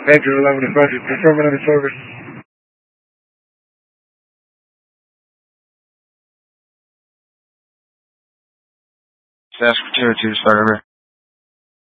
Major 11 to 5, confirm another service. Ask for 202 to start over.